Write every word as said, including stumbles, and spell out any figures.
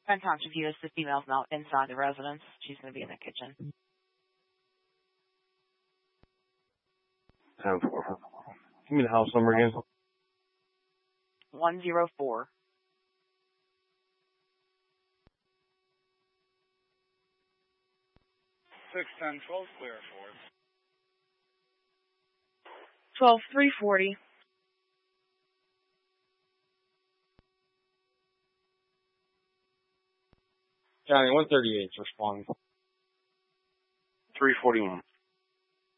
Front Township U S, the female's not inside the residence. She's going to be in the kitchen. ten four. Give me the house number again. one zero four. six ten twelve, clear for. twelve three forty. County one thirty-eight, responding. three forty-one.